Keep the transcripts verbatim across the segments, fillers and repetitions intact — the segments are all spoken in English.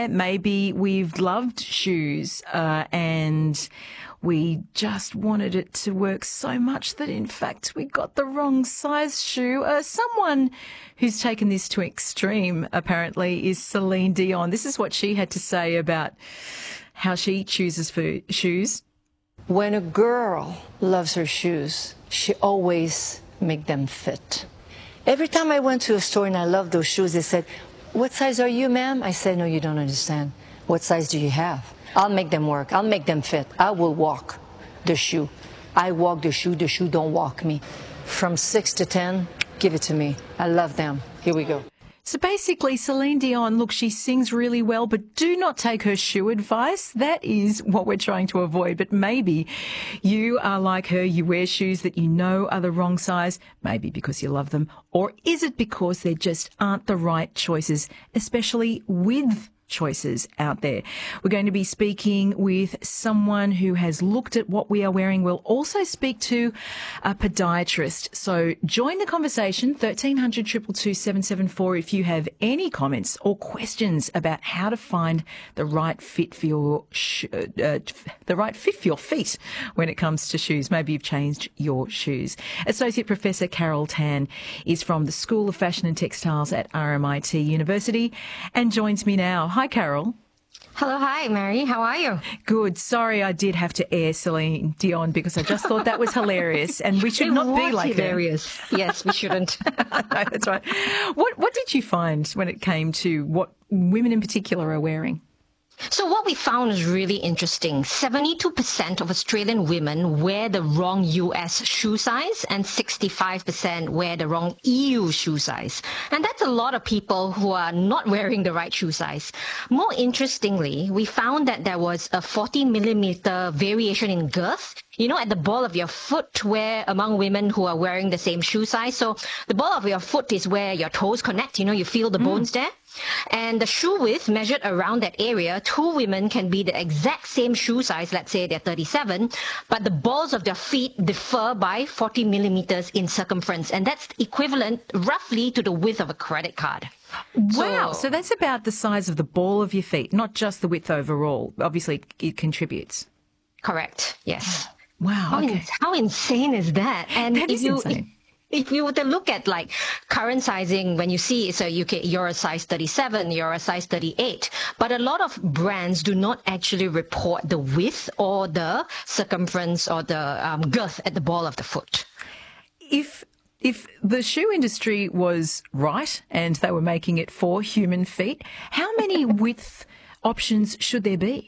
there. Maybe we've loved shoes uh, and we just wanted it to work so much that, in fact, we got the wrong size shoe. Uh, someone who's taken this to extreme, apparently, is Celine Dion. This is what she had to say about how she chooses for shoes. When a girl loves her shoes, she always make them fit. Every time I went to a store and I loved those shoes, they said, "What size are you, ma'am?" I said, "No, you don't understand. What size do you have? I'll make them work. I'll make them fit. I will walk the shoe. I walk the shoe. The shoe don't walk me." From six to ten, give it to me. I love them. Here we go. So basically, Celine Dion, look, she sings really well, but do not take her shoe advice. That is what we're trying to avoid. But maybe you are like her. You wear shoes that you know are the wrong size, maybe because you love them. Or is it because they just aren't the right choices, especially with choices out there? We're going to be speaking with someone who has looked at what we are wearing. We'll also speak to a podiatrist. So join the conversation, thirteen hundred, two two two, seven seven four, if you have any comments or questions about how to find the right fit for your sh- uh, the right fit for your feet when it comes to shoes. Maybe you've changed your shoes. Associate Professor Carol Tan is from the School of Fashion and Textiles at R M I T University and joins me now. Hi, Carol. Hello, hi, Mary. How are you? Good. Sorry, I did have to air Celine Dion because I just thought that was hilarious, and we should it not was be like hilarious. her. Yes, we shouldn't. No, that's right. What What did you find when it came to what women in particular are wearing? So what we found is really interesting. seventy-two percent of Australian women wear the wrong U S shoe size and sixty-five percent wear the wrong E U shoe size. And that's a lot of people who are not wearing the right shoe size. More interestingly, we found that there was a forty millimeter variation in girth, you know, at the ball of your foot, where among women who are wearing the same shoe size. So the ball of your foot is where your toes connect, you know, you feel the mm. bones there. And the shoe width measured around that area, two women can be the exact same shoe size, let's say they're thirty-seven, but the balls of their feet differ by forty millimeters in circumference. And that's equivalent roughly to the width of a credit card. Wow. So, so that's about the size of the ball of your feet, not just the width overall. Obviously, it contributes. Correct. Yes. Wow. How, okay. in, how insane is that? And that if is you, insane. If you were to look at like current sizing, when you see, so you can, you're a size thirty-seven, you're a size thirty-eight, but a lot of brands do not actually report the width or the circumference or the um, girth at the ball of the foot. If If the shoe industry was right and they were making it for human feet, how many width options should there be?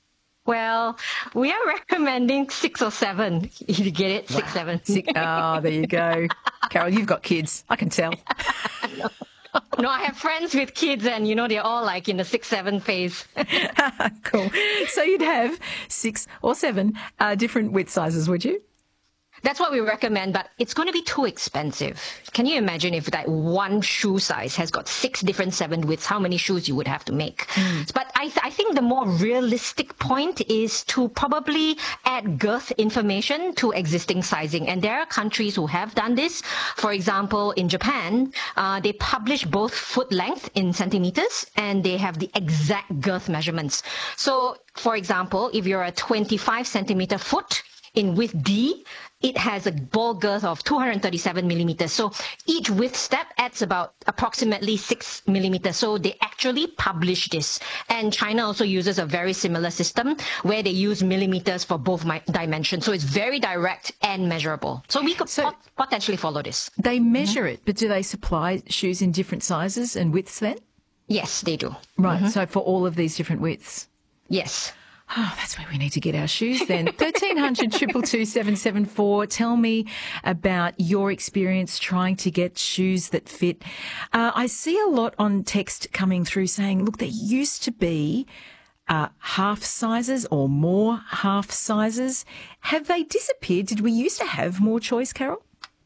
Well, we are recommending six or seven. You get it? Six, wow. seven. Six, oh, there you go. Carol, you've got kids. I can tell. no. no, I have friends with kids and, you know, they're all like in the six, seven phase. Cool. So you'd have six or seven uh, different width sizes, would you? That's what we recommend, but it's going to be too expensive. Can you imagine if that one shoe size has got six different seven widths, how many shoes you would have to make? Mm. But I, th- I think the more realistic point is to probably add girth information to existing sizing. And there are countries who have done this. For example, in Japan, uh, they publish both foot length in centimeters and they have the exact girth measurements. So, for example, if you're a twenty-five centimeter foot, in width D, it has a ball girth of two hundred thirty-seven millimeters. So each width step adds about approximately six millimeters. So they actually publish this. And China also uses a very similar system where they use millimeters for both my dimensions. So it's very direct and measurable. So we could so pot- potentially follow this. They measure mm-hmm. it, but do they supply shoes in different sizes and widths then? Yes, they do. Right. Mm-hmm. So for all of these different widths? Yes. Oh, that's where we need to get our shoes then. thirteen hundred, two two two, seven seven four. Tell me about your experience trying to get shoes that fit. Uh, I see a lot on text coming through saying, look, there used to be uh, half sizes or more half sizes. Have they disappeared? Did we used to have more choice, Carol?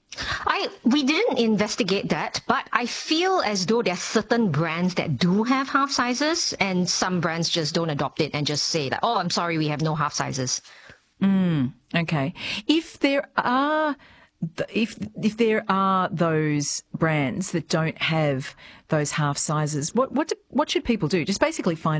I we didn't investigate that, but I feel as though there are certain brands that do have half sizes and some brands just don't adopt it and just say that, oh, I'm sorry, we have no half sizes. Mm, okay. If there are if if there are those brands that don't have those half sizes, what what do, what should people do? Just basically find